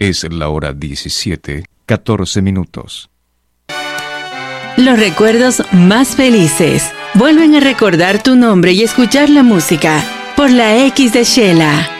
Es la hora 17:14. Los recuerdos más felices vuelven a recordar tu nombre y escuchar la música por la X de Shela.